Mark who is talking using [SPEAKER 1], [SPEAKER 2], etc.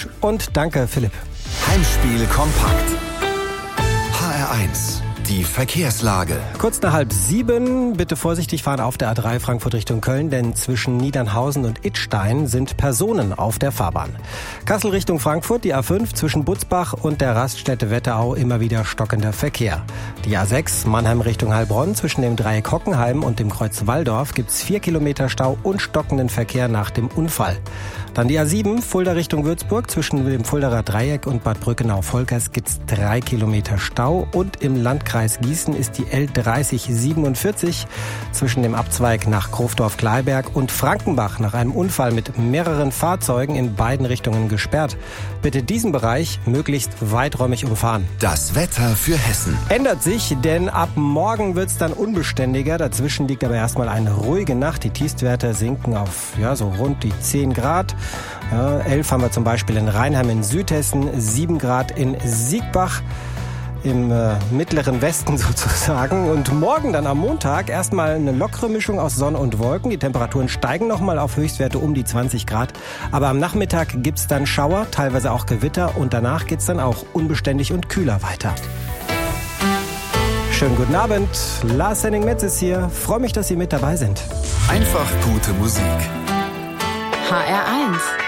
[SPEAKER 1] Mensch. Und danke, Philipp.
[SPEAKER 2] Heimspiel kompakt. HR1. Die Verkehrslage.
[SPEAKER 1] Kurz nach 6:30, bitte vorsichtig fahren auf der A3 Frankfurt Richtung Köln, denn zwischen Niedernhausen und Idstein sind Personen auf der Fahrbahn. Kassel Richtung Frankfurt, die A5 zwischen Butzbach und der Raststätte Wetterau immer wieder stockender Verkehr. Die A6 Mannheim Richtung Heilbronn zwischen dem Dreieck Hockenheim und dem Kreuz Walldorf gibt's 4 Kilometer Stau und stockenden Verkehr nach dem Unfall. Dann die A7 Fulda Richtung Würzburg zwischen dem Fuldaer Dreieck und Bad Brückenau-Volkers gibt's 3 Kilometer Stau und im Landkreis Gießen ist die L3047 zwischen dem Abzweig nach Krofdorf-Kleiberg und Frankenbach nach einem Unfall mit mehreren Fahrzeugen in beiden Richtungen gesperrt. Bitte diesen Bereich möglichst weiträumig umfahren.
[SPEAKER 2] Das Wetter für Hessen.
[SPEAKER 1] Ändert sich, denn ab morgen wird's dann unbeständiger. Dazwischen liegt aber erstmal eine ruhige Nacht. Die Tiefstwerte sinken auf so rund die 10 Grad. 11 haben wir zum Beispiel in Rheinheim in Südhessen, 7 Grad in Siegbach im mittleren Westen sozusagen. Und morgen dann am Montag erstmal eine lockere Mischung aus Sonne und Wolken. Die Temperaturen steigen nochmal auf Höchstwerte um die 20 Grad. Aber am Nachmittag gibt's dann Schauer, teilweise auch Gewitter. Und danach geht's dann auch unbeständig und kühler weiter. Schönen guten Abend. Lars Henning-Metz ist hier. Freue mich, dass Sie mit dabei sind.
[SPEAKER 2] Einfach gute Musik.
[SPEAKER 3] HR1